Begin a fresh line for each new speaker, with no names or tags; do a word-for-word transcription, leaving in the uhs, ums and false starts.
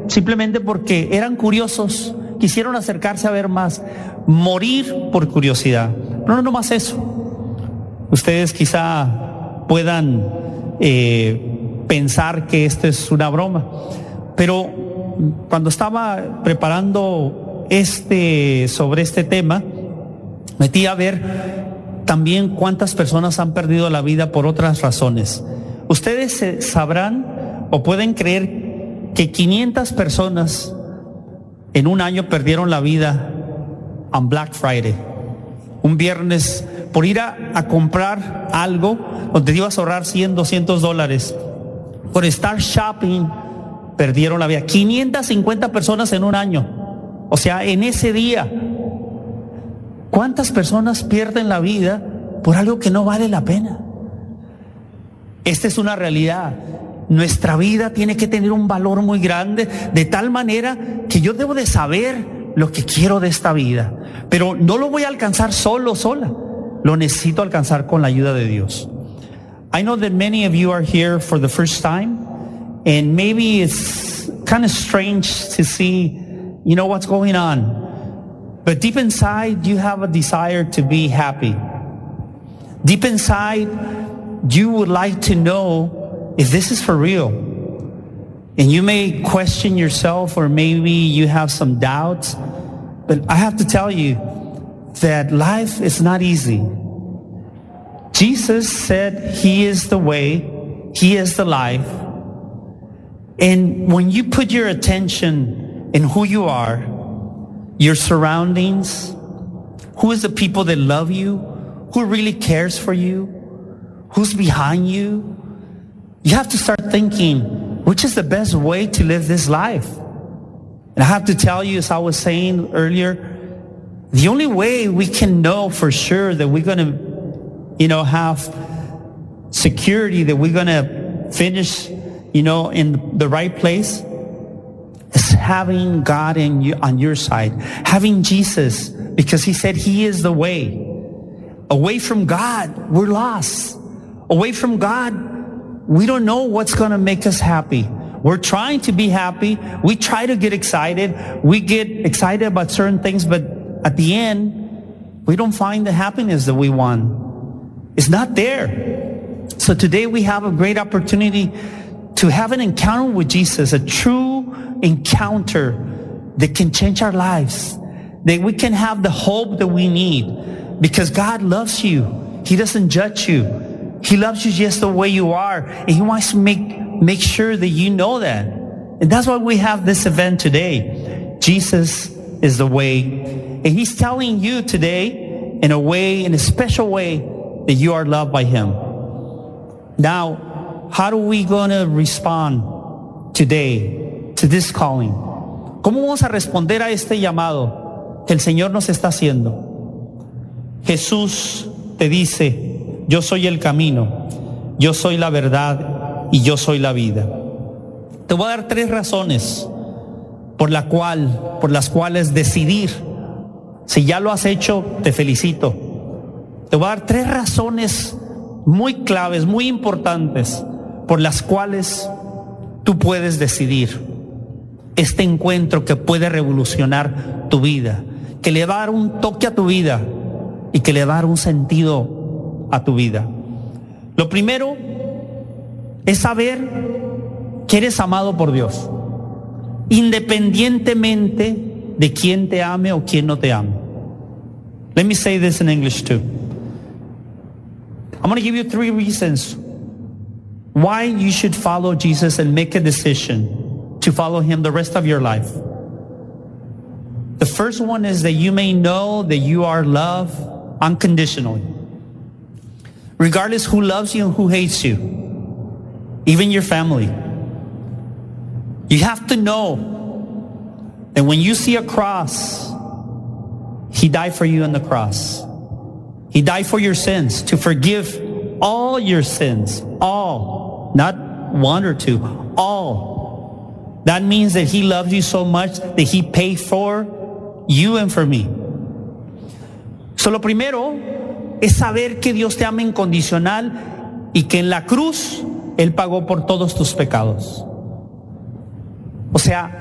simplemente porque eran curiosos, quisieron acercarse a ver más, morir por curiosidad. No, no, no más eso. Ustedes quizá puedan eh, pensar que esto es una broma, pero cuando estaba preparando este sobre este tema, metí a ver también cuántas personas han perdido la vida por otras razones. Ustedes sabrán o pueden creer que quinientas personas en un año perdieron la vida en Black Friday, un viernes, por ir a, a comprar algo donde te ibas a ahorrar cien, doscientos dólares. Por estar shopping, perdieron la vida. quinientas cincuenta personas en un año. O sea, en ese día. ¿Cuántas personas pierden la vida por algo que no vale la pena? Esta es una realidad. Nuestra vida tiene que tener un valor muy grande, de tal manera que yo debo de saber lo que quiero de esta vida. Pero no lo voy a alcanzar solo, sola. Lo necesito alcanzar con la ayuda de Dios. I know that many of you are here for the first time, and maybe it's kind of strange to see, you know, what's going on. But deep inside, you have a desire to be happy. Deep inside, you would like to know if this is for real. And you may question yourself, or maybe you have some doubts. But I have to tell you that life is not easy. Jesus said He is the way, He is the life. And when you put your attention in who you are, your surroundings, who is the people that love you, who really cares for you, who's behind you, you have to start thinking, which is the best way to live this life? And I have to tell you, as I was saying earlier, the only way we can know for sure that we're going to, you know, have security, that we're going to finish, you know, in the right place, is having God in you, on your side, having Jesus, because He said He is the way. Away from God, we're lost. Away from God, we don't know what's going to make us happy. We're trying to be happy. We try to get excited. We get excited about certain things, but at the end, we don't find the happiness that we want. It's not there. So today we have a great opportunity to have an encounter with Jesus, a true encounter that can change our lives, that we can have the hope that we need, because God loves you. He doesn't judge you. He loves you just the way you are, and He wants to make make sure that you know that. And that's why we have this event today. Jesus is the way, and He's telling you today, in a way, in a special way, that you are loved by Him. Now, how are we going to respond today to this calling? ¿Cómo vamos a responder a este llamado que el Señor nos está haciendo? Jesús te dice, yo soy el camino, yo soy la verdad y yo soy la vida. Te voy a dar tres razones por la cual, por las cuales decidir. Si ya lo has hecho, te felicito. Te voy a dar tres razones muy claves, muy importantes, por las cuales tú puedes decidir este encuentro que puede revolucionar tu vida, que le va a dar un toque a tu vida y que le va a dar un sentido a tu vida. Lo primero es saber que eres amado por Dios, independientemente de quién te ame o quién no te ame. Let me say this in English too. I'm going to give you three reasons why you should follow Jesus and make a decision to follow Him the rest of your life. The first one is that you may know that you are loved unconditionally. Regardless who loves you and who hates you, even your family. You have to know that when you see a cross, He died for you on the cross. He died for your sins, to forgive all your sins. All. Not one or two. All. That means that He loves you so much that He paid for you and for me. So lo primero es saber que Dios te ama incondicional y que en la cruz Él pagó por todos tus pecados. O sea,